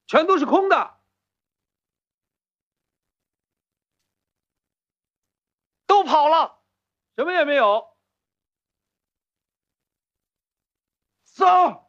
全都是空的， 都跑了， 什么也没有。 走。